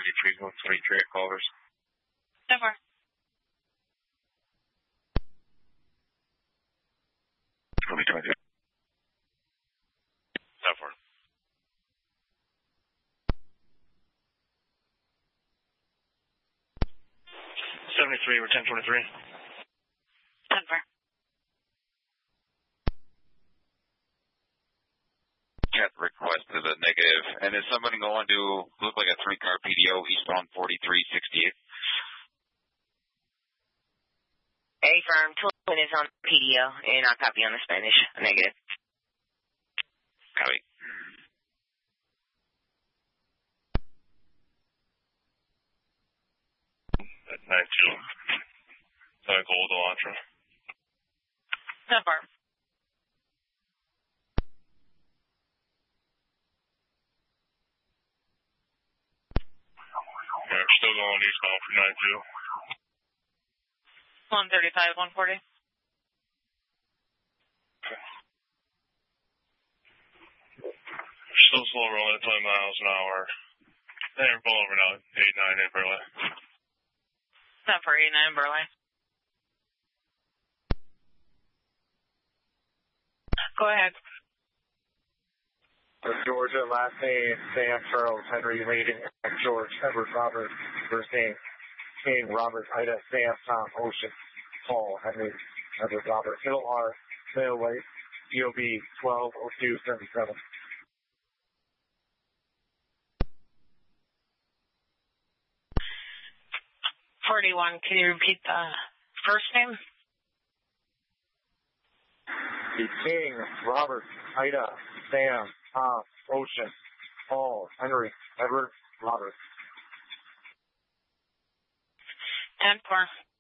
93-123 at Culver's. 10-4. 2023. 10-4. 73 over 1023. 10-4. Cat requested a negative. And is somebody going to look like a 3-car PDO eastbound 4368? Affirm, Twin is on PDO, and I'll copy on the Spanish. Negative. Copy. At 9-2. Gold Elantra. 10-4. Yeah, still going eastbound for 9-2. 135-140. Still slow rolling at 20 miles an hour. And pull over now, 8-9 in Burley. 10-4, 89 Burley. Go ahead. Georgia, last name Sam Charles Henry leading George Edward Robert, first name King Robert Ida Sam Tom Ocean Paul Henry Edward Robert Hill R Middleweight DOB 120277. 41, can you repeat the first name? The King Robert Ida Sam Tom Ocean Paul Henry Edward Robert. 10-4.